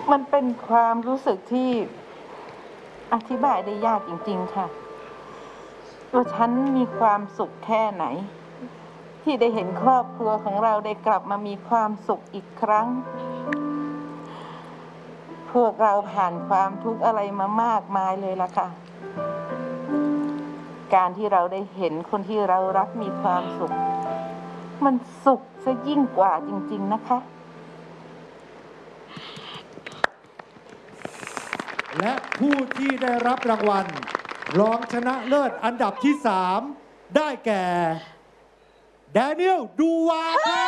มันเป็นความรู้สึกที่อธิบายได้ยากจริงๆค่ะว่าฉันมีความสุขแค่ไหนที่ได้เห็นครอบครัวของเราได้กลับมามีความสุขอีกครั้งพวกเราผ่านความทุกข์อะไรมามากมายเลยล่ะค่ะการที่เราได้เห็นคนที่เรารักมีความสุขมันสุขซะยิ่งกว่าจริงๆนะคะและผู้ที่ได้รับรางวัลรองชนะเลิศอันดับที่ 3 ได้แก่แดเนียล ดูวา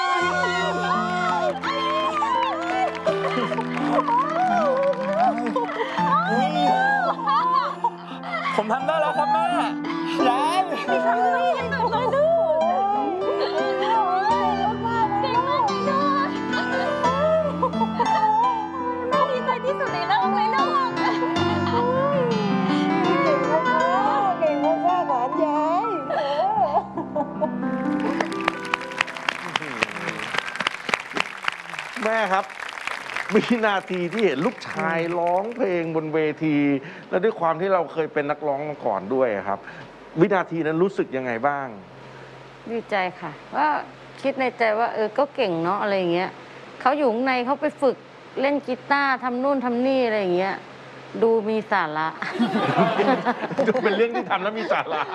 ผมทำได้แล้วครับแม่ยายดีใจที่สุดในโลกเลยลูกเก่งมากหลานยายแม่ครับวินาทีที่เห็นลูกชายร้องเพลงบนเวที แล้วด้วยความที่เราเคยเป็นนักร้องมาก่อนด้วยครับวินาทีนั้นรู้สึกยังไงบ้างดีใจค่ะว่าคิดในใจว่าก็เก่งเนาะอะไรอย่างเงี้ยเขาอยู่ข้างในเขาไปฝึกเล่นกีตาร์ทำนู่นทำนี่อะไรอย่างเงี้ยดูมีสาระดูเป็นเรื่องที่ทำแล้วมีสาระ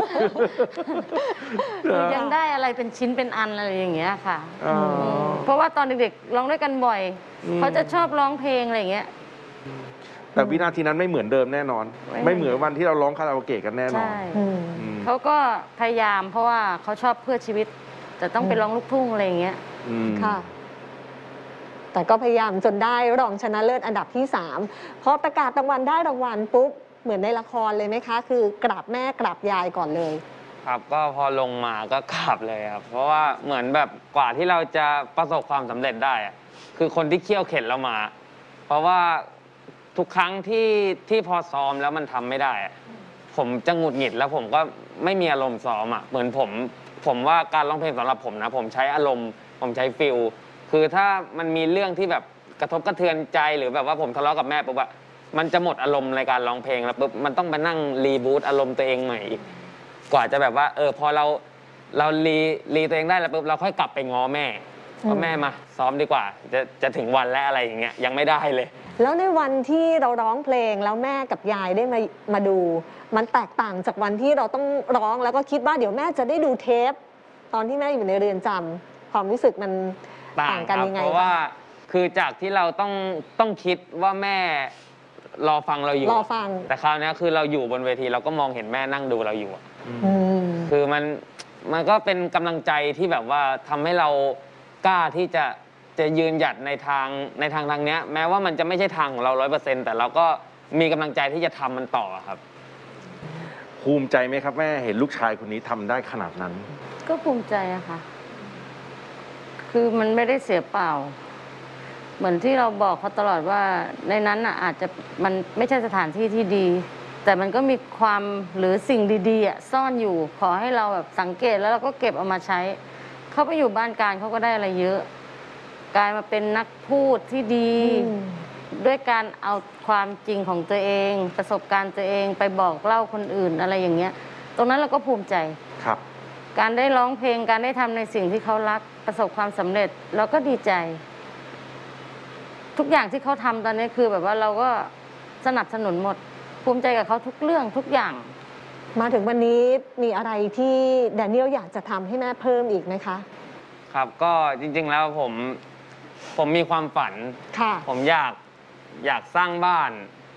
ยังได้อะไรเป็นชิ้นเป็นอันอะไรอย่างเงี้ยค่ะเพราะว่าตอนเด็กๆร้องด้วยกันบ่อยเขาจะชอบร้องเพลงอะไรอย่างเงี้ยแต่วินาทีนั้นไม่เหมือนเดิมแน่นอนไม่เหมือนวันที่เราร้องคาราโอเกะกันแน่นอนเขาก็พยายามเพราะว่าเขาชอบเพื่อชีวิตแต่ต้องไปร้องลูกทุ่งอะไรอย่างเงี้ยค่ะแต่ก็พยายามจนได้รองชนะเลิศอันดับที่3พอประกาศรางวัลได้รางวัลปุ๊บเหมือนในละครเลยไหมคะคือกราบแม่กราบยายก่อนเลยครับก็พอลงมาก็กราบเลยครับเพราะว่าเหมือนแบบกว่าที่เราจะประสบความสำเร็จได้คือคนที่เคี่ยวเข็นเรามาเพราะว่าทุกครั้งที่พอซ้อมแล้วมันทำไม่ได้ผมจะหงุดหงิดแล้วผมก็ไม่มีอารมณ์ซ้อมเหมือนผมว่าการร้องเพลงสำหรับผมนะผมใช้อารมณ์ผมใช้ฟิลคือถ้ามันมีเรื่องที่แบบกระทบกระเทือนใจหรือแบบว่าผมทะเลาะกับแม่ปุ๊บมันจะหมดอารมณ์ในการร้องเพลงแล้วปุ๊บมันต้องไปนั่งรีบูตอารมณ์ตัวเองใหม่อีกกว่าจะแบบว่าพอเรารีตัวเองได้แล้วปุ๊บเราค่อยกลับไปง้อแม่ว่าแม่มาซ้อมดีกว่าจะถึงวันแล้วอะไรอย่างเงี้ยยังไม่ได้เลยแล้วในวันที่เราร้องเพลงแล้วแม่กับยายได้มาดูมันแตกต่างจากวันที่เราต้องร้องแล้วก็คิดว่าเดี๋ยวแม่จะได้ดูเทปตอนที่แม่อยู่ในเรือนจำความรู้สึกมันต่างกันยังไงเพราะว่าคือจากที่เราต้องคิดว่าแม่รอฟังเราอยู่รอฟังแต่คราวนี้คือเราอยู่บนเวทีเราก็มองเห็นแม่นั่งดูเราอยู่คือมันก็เป็นกำลังใจที่แบบว่าทำให้เรากล้าที่จะยืนหยัดในทางนี้แม้ว่ามันจะไม่ใช่ทางของเรา100%แต่เราก็มีกำลังใจที่จะทำมันต่อครับภูมิใจไหมครับแม่เห็นลูกชายคนนี้ทำได้ขนาดนั้นก็ภูมิใจอะค่ะคือมันไม่ได้เสียเปล่าเหมือนที่เราบอกเขาตลอดว่าในนั้นอาจจะมันไม่ใช่สถานที่ที่ดีแต่มันก็มีความหรือสิ่งดีๆซ่อนอยู่ขอให้เราแบบสังเกตแล้วเราก็เก็บเอามาใช้เขาไปอยู่บ้านการเขาก็ได้อะไรเยอะกลายมาเป็นนักพูดที่ดีด้วยการเอาความจริงของตัวเองประสบการณ์ตัวเองไปบอกเล่าคนอื่นอะไรอย่างเงี้ยตรงนั้นเราก็ภูมิใจครับการได้ร้องเพลงการได้ทำในสิ่งที่เขารักประสบความสำเร็จเราก็ดีใจทุกอย่างที่เขาทำตอนนี้คือแบบว่าเราก็สนับสนุนหมดภูมิใจกับเขาทุกเรื่องทุกอย่างมาถึงวันนี้มีอะไรที่แดเนียลอยากจะทำให้แม่เพิ่มอีกไหมคะครับก็จริงๆแล้วผมมีความฝันผมอยากสร้างบ้าน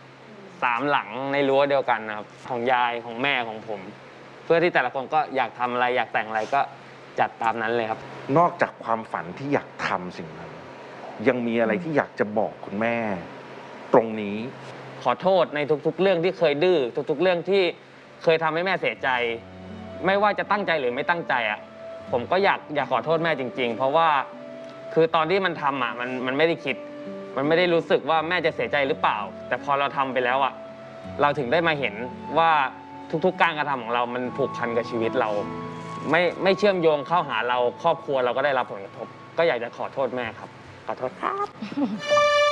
3 หลังในรั้วเดียวกันนะครับของยายของแม่ของผมเพื่อที่แต่ละคนก็อยากทำอะไรอยากแต่งอะไรก็จัดตามนั้นเลยครับนอกจากความฝันที่อยากทำสิ่งนั้นยังมีอะไรที่อยากจะบอกคุณแม่ตรงนี้ขอโทษในทุกๆเรื่องที่เคยดื้อทุกๆเรื่องที่เคยทำให้แม่เสียใจไม่ว่าจะตั้งใจหรือไม่ตั้งใจผมก็อยากขอโทษแม่จริงๆเพราะว่าคือตอนที่มันทำมันไม่ได้คิดมันไม่ได้รู้สึกว่าแม่จะเสียใจหรือเปล่าแต่พอเราทำไปแล้วเราถึงได้มาเห็นว่าทุกๆการกระทำของเรามันผูกพันกับชีวิตเราไม่เชื่อมโยงเข้าหาเราครอบครัวเราก็ได้รับผลกระทบก็อยากจะขอโทษแม่ครับขอโทษครับ